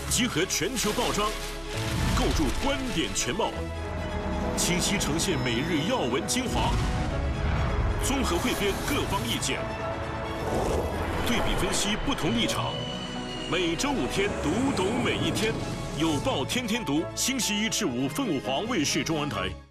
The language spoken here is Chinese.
集合全球报章，构筑观点全貌，清晰呈现每日要闻精华，综合汇编各方意见，对比分析不同立场。每周5天，读懂每一天。有报天天读，星期1至5，凤凰卫视中文台。